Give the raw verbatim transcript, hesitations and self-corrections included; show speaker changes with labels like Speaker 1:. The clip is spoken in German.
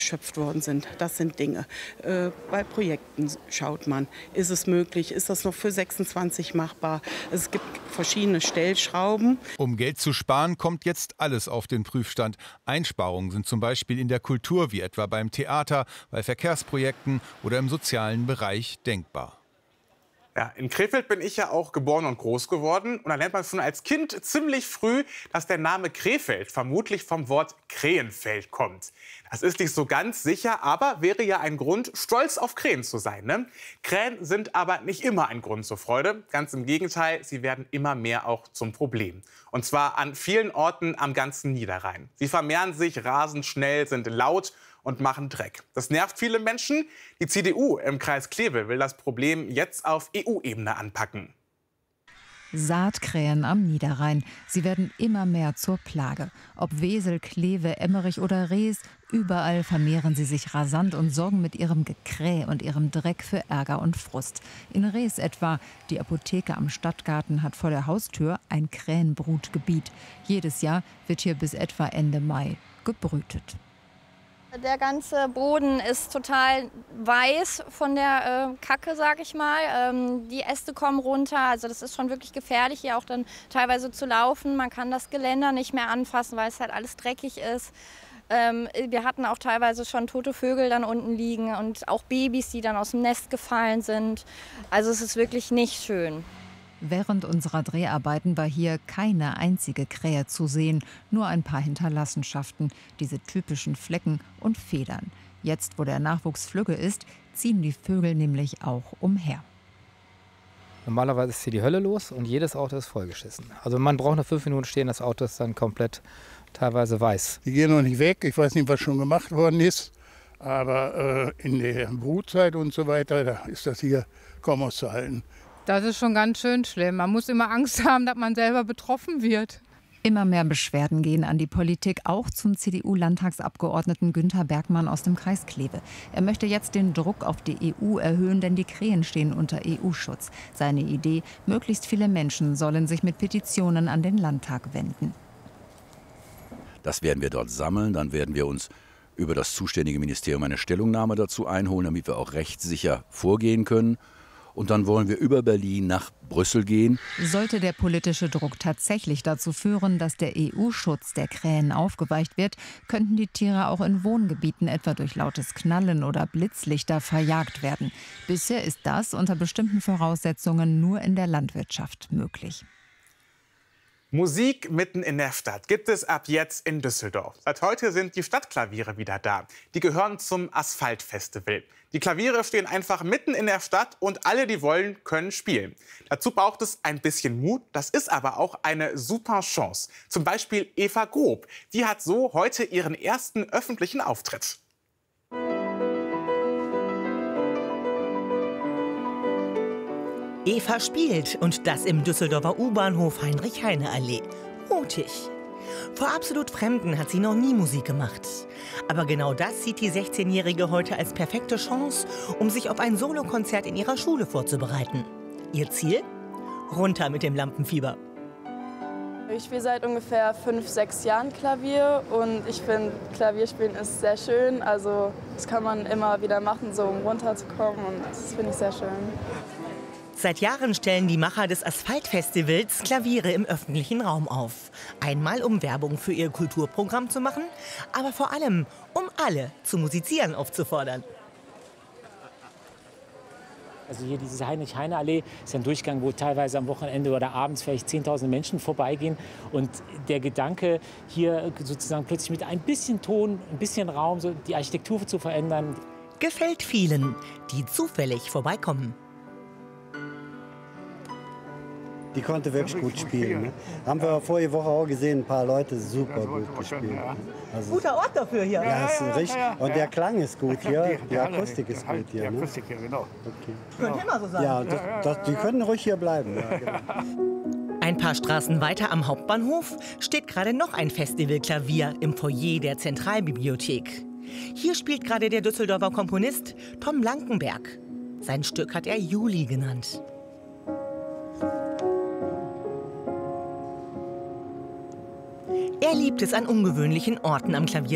Speaker 1: geschöpft worden sind. Das sind Dinge. Äh, bei Projekten schaut man, ist es möglich, ist das noch für sechsundzwanzig machbar? Es gibt verschiedene Stellschrauben.
Speaker 2: Um Geld zu sparen, kommt jetzt alles auf den Prüfstand. Einsparungen sind zum Beispiel in der Kultur, wie etwa beim Theater, bei Verkehrsprojekten oder im sozialen Bereich denkbar.
Speaker 3: Ja, in Krefeld bin ich ja auch geboren und groß geworden. Und da lernt man schon als Kind ziemlich früh, dass der Name Krefeld vermutlich vom Wort Krähenfeld kommt. Das ist nicht so ganz sicher, aber wäre ja ein Grund, stolz auf Krähen zu sein. Ne? Krähen sind aber nicht immer ein Grund zur Freude. Ganz im Gegenteil, sie werden immer mehr auch zum Problem. Und zwar an vielen Orten am ganzen Niederrhein. Sie vermehren sich rasend schnell, sind laut und machen Dreck. Das nervt viele Menschen. Die C D U im Kreis Kleve will das Problem jetzt auf E U-Ebene anpacken.
Speaker 4: Saatkrähen am Niederrhein. Sie werden immer mehr zur Plage. Ob Wesel, Kleve, Emmerich oder Rees, überall vermehren sie sich rasant und sorgen mit ihrem Gekräh und ihrem Dreck für Ärger und Frust. In Rees etwa, die Apotheke am Stadtgarten hat vor der Haustür ein Krähenbrutgebiet. Jedes Jahr wird hier bis etwa Ende Mai gebrütet.
Speaker 5: Der ganze Boden ist total weiß von der äh, Kacke, sag ich mal. Ähm, die Äste kommen runter, also das ist schon wirklich gefährlich, hier auch dann teilweise zu laufen. Man kann das Geländer nicht mehr anfassen, weil es halt alles dreckig ist. Ähm, wir hatten auch teilweise schon tote Vögel dann unten liegen und auch Babys, die dann aus dem Nest gefallen sind. Also es ist wirklich nicht schön.
Speaker 4: Während unserer Dreharbeiten war hier keine einzige Krähe zu sehen, nur ein paar Hinterlassenschaften, diese typischen Flecken und Federn. Jetzt, wo der Nachwuchs flügge ist, ziehen die Vögel nämlich auch umher.
Speaker 6: Normalerweise ist hier die Hölle los und jedes Auto ist vollgeschissen. Also man braucht nur fünf Minuten stehen, das Auto ist dann komplett teilweise weiß.
Speaker 7: Die gehen noch nicht weg, ich weiß nicht, was schon gemacht worden ist, aber äh, in der Brutzeit und so weiter, da ist das hier kaum auszuhalten.
Speaker 8: Das ist schon ganz schön schlimm. Man muss immer Angst haben, dass man selber betroffen wird.
Speaker 4: Immer mehr Beschwerden gehen an die Politik, auch zum C D U-Landtagsabgeordneten Günther Bergmann aus dem Kreis Kleve. Er möchte jetzt den Druck auf die E U erhöhen, denn die Krähen stehen unter E U-Schutz. Seine Idee, möglichst viele Menschen sollen sich mit Petitionen an den Landtag wenden.
Speaker 9: Das werden wir dort sammeln, dann werden wir uns über das zuständige Ministerium eine Stellungnahme dazu einholen, damit wir auch rechtssicher vorgehen können. Und dann wollen wir über Berlin nach Brüssel gehen.
Speaker 4: Sollte der politische Druck tatsächlich dazu führen, dass der E U-Schutz der Krähen aufgeweicht wird, könnten die Tiere auch in Wohngebieten etwa durch lautes Knallen oder Blitzlichter verjagt werden. Bisher ist das unter bestimmten Voraussetzungen nur in der Landwirtschaft möglich.
Speaker 3: Musik mitten in der Stadt gibt es ab jetzt in Düsseldorf. Seit heute sind die Stadtklaviere wieder da. Die gehören zum Asphaltfestival. Die Klaviere stehen einfach mitten in der Stadt und alle, die wollen, können spielen. Dazu braucht es ein bisschen Mut. Das ist aber auch eine super Chance. Zum Beispiel Eva Grob. Die hat so heute ihren ersten öffentlichen Auftritt.
Speaker 10: Eva spielt, und das im Düsseldorfer U-Bahnhof Heinrich-Heine-Allee. Mutig. Vor absolut Fremden hat sie noch nie Musik gemacht. Aber genau das sieht die sechzehnjährige heute als perfekte Chance, um sich auf ein Solokonzert in ihrer Schule vorzubereiten. Ihr Ziel? Runter mit dem Lampenfieber.
Speaker 11: Ich spiele seit ungefähr fünf, sechs Jahren Klavier und ich finde, Klavierspielen ist sehr schön. Also das kann man immer wieder machen, so um runterzukommen, und das finde ich sehr schön.
Speaker 10: Seit Jahren stellen die Macher des Asphaltfestivals Klaviere im öffentlichen Raum auf. Einmal, um Werbung für ihr Kulturprogramm zu machen, aber vor allem, um alle zu musizieren aufzufordern.
Speaker 12: Also hier diese Heinrich-Heine-Allee ist ein Durchgang, wo teilweise am Wochenende oder abends vielleicht zehntausend Menschen vorbeigehen. Und der Gedanke, hier sozusagen plötzlich mit ein bisschen Ton, ein bisschen Raum, so die Architektur zu verändern.
Speaker 10: Gefällt vielen, die zufällig vorbeikommen.
Speaker 13: Die konnte wirklich gut spielen. Ne? Haben wir vorige Woche auch gesehen, ein paar Leute super gut gespielt. Also,
Speaker 10: guter Ort dafür hier.
Speaker 13: Ja, ist richtig. Und der Klang ist gut hier, die Akustik ist gut hier.
Speaker 7: Die Akustik hier, genau.
Speaker 13: Okay.
Speaker 10: Könnte immer so sein.
Speaker 13: Ja, das, das, die können ruhig hier bleiben. Ja, genau.
Speaker 10: Ein paar Straßen weiter am Hauptbahnhof steht gerade noch ein Festivalklavier im Foyer der Zentralbibliothek. Hier spielt gerade der Düsseldorfer Komponist Tom Lankenberg. Sein Stück hat er Juli genannt. Er liebt es, an ungewöhnlichen Orten am Klavier